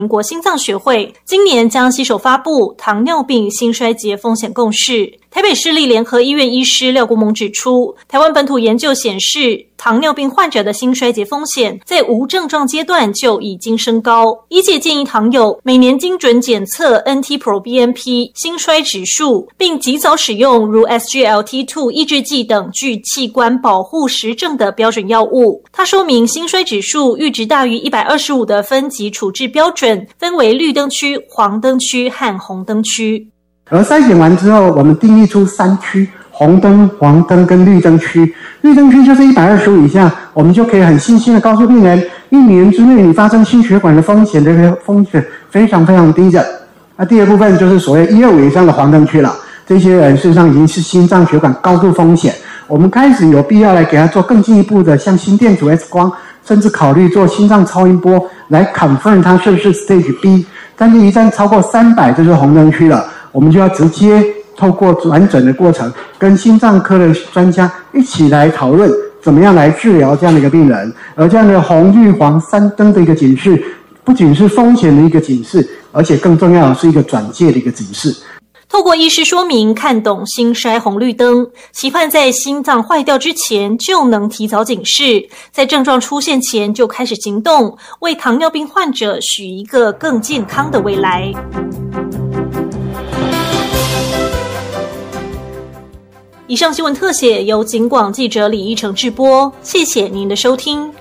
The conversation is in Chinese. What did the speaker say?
民国心脏学会今年将携手发布糖尿病心衰竭风险共识。台北市立联合医院医师廖国蒙指出，台湾本土研究显示，糖尿病患者的心衰竭风险在无症状阶段就已经升高。医界建议糖友每年精准检测 NT-proBNP 心衰指数，并及早使用如 SGLT2 抑制剂等具器官保护实证的标准药物。他说明，心衰指数阈值大于125的分级处置标准分为绿灯区、黄灯区和红灯区。 而筛选完之后，我们定义出3区：红灯、黄灯跟绿灯区。绿灯区就是125以下，我们就可以很细心的告诉病人，1年之内你发生心血管的风险，这个风险非常非常低的。那第二部分就是所谓125以上的黄灯区了，这些人事实上已经是心脏血管高度风险，我们开始有必要来给他做更进一步的，像心电图、X 光，甚至考虑做心脏超音波来 confirm 他是不是 stage B。但是一旦超过300，就是红灯区了。我们就要直接透过转诊的过程，跟心脏科的专家一起来讨论怎么样来治疗这样的一个病人。而这样的红、绿、黄3灯的一个警示，不仅是风险的一个警示，而且更重要的是一个转介的一个警示。 透过医师说明，看懂心衰红绿灯，期盼在心脏坏掉之前就能提早警示，在症状出现前就开始行动，为糖尿病患者许一个更健康的未来。以上新闻特写由警广记者李义成制播，谢谢您的收听。